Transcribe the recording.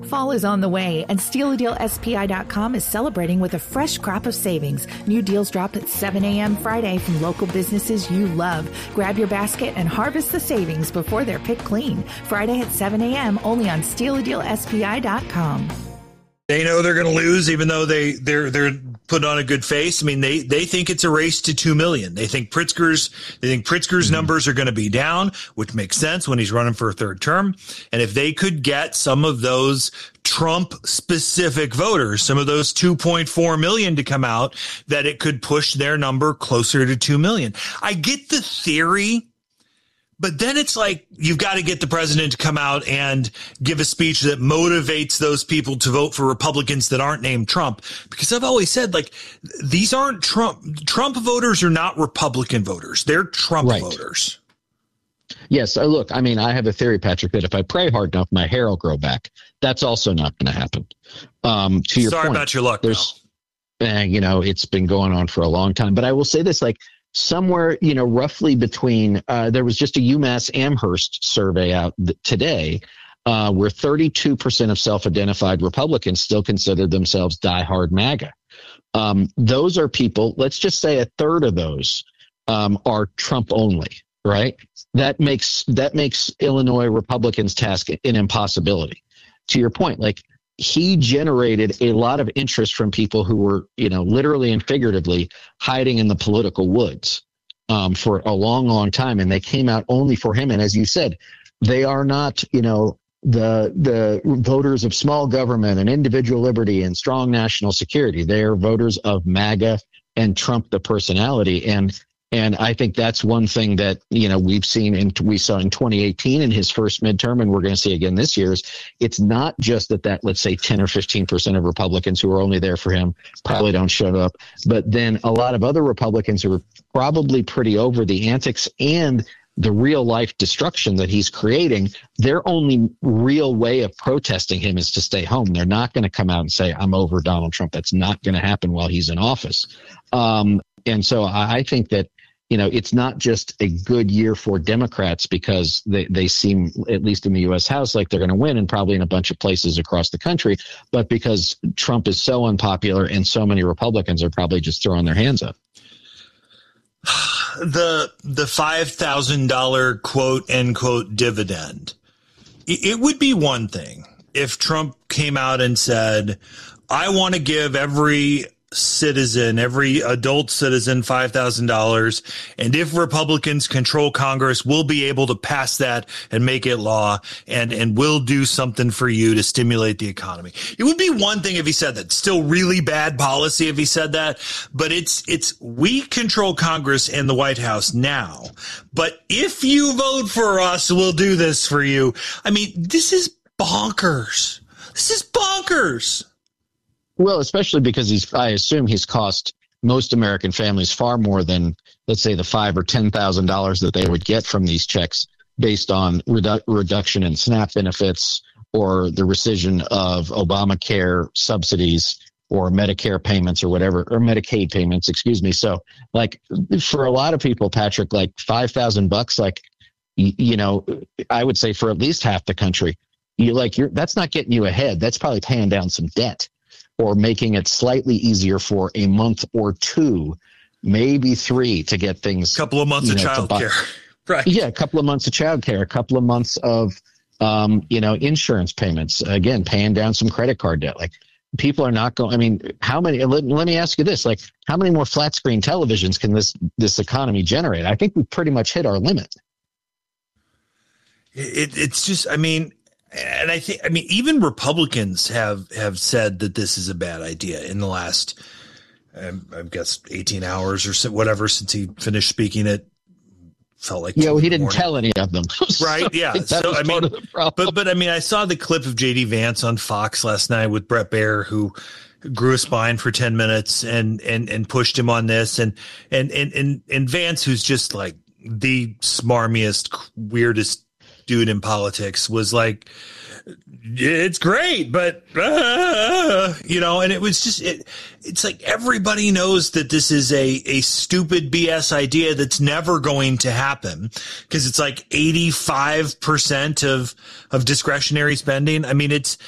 Fall is on the way, and SteelADealSPI.com is celebrating with a fresh crop of savings. New deals drop at 7 a.m. Friday from local businesses you love. Grab your basket and harvest the savings before they're picked clean. Friday at 7 a.m. only on SteelADealSPI.com. They know they're going to lose, even though they're put on a good face. I mean, they think it's a race to 2 million. They think Pritzker's numbers are going to be down, which makes sense when he's running for a third term. And if they could get some of those Trump specific voters, some of those 2.4 million to come out, that it could push their number closer to 2 million. I get the theory. But then it's like, you've got to get the president to come out and give a speech that motivates those people to vote for Republicans that aren't named Trump. Because I've always said, like, these aren't Trump voters are not Republican voters. They're Trump voters. Yes. Look, I mean, I have a theory, Patrick, that if I pray hard enough, my hair will grow back. That's also not going to happen. To your Sorry point, about your luck. It's been going on for a long time. But I will say this, like, somewhere, roughly between, there was just a UMass Amherst survey out today where 32% of self-identified Republicans still consider themselves diehard MAGA. Those are people, let's just say a third of those are Trump only, right? That makes Illinois Republicans' task an impossibility. To your point, like, he generated a lot of interest from people who were, literally and figuratively hiding in the political woods for a long, long time. And they came out only for him. And as you said, they are not, the voters of small government and individual liberty and strong national security. They are voters of MAGA and Trump, the personality. And I think that's one thing that, we've seen and we saw in 2018 in his first midterm, and we're going to see again this year's. It's not just that let's say 10 or 15% of Republicans who are only there for him probably don't show up, but then a lot of other Republicans who are probably pretty over the antics and the real life destruction that he's creating. Their only real way of protesting him is to stay home. They're not going to come out and say, I'm over Donald Trump. That's not going to happen while he's in office. And so I think that, it's not just a good year for Democrats because they seem, at least in the U.S. House, like they're going to win and probably in a bunch of places across the country, but because Trump is so unpopular and so many Republicans are probably just throwing their hands up. The $5,000 quote unquote dividend. It would be one thing if Trump came out and said, I want to give every adult citizen $5,000. And if Republicans control Congress, we'll be able to pass that and make it law and we'll do something for you to stimulate the economy. It would be one thing if he said that. Still really bad policy if he said that, but it's we control Congress and the White House now. But if you vote for us, we'll do this for you. I mean, this is bonkers. This is bonkers. Well, especially because I assume he's cost most American families far more than, let's say, the $5,000 or $10,000 that they would get from these checks based on reduction in SNAP benefits or the rescission of Obamacare subsidies or Medicare payments or whatever, or Medicaid payments, excuse me. So, like, for a lot of people, Patrick, like $5,000, like, I would say for at least half the country, that's not getting you ahead. That's probably paying down some debt, or making it slightly easier for a month or two, maybe 3 to get things. A couple of months of childcare. Right. Yeah, a couple of months of childcare, a couple of months of, insurance payments. Again, paying down some credit card debt. Like, people are not going, I mean, how many, let me ask you this, like, how many more flat screen televisions can this economy generate? I think we've pretty much hit our limit. It's just, and I think, even Republicans have said that this is a bad idea in the last, I guess, 18 hours or so, whatever, since he finished speaking. It felt like, he didn't tell any of them. Right. Yeah. So, but I saw the clip of JD Vance on Fox last night with Bret Baier, who grew a spine for 10 minutes and pushed him on this. And Vance, who's just like the smarmiest, weirdest dude in politics, was like, it's great, but and it was just it's like everybody knows that this is a stupid BS idea that's never going to happen, because it's like 85% of discretionary spending. It's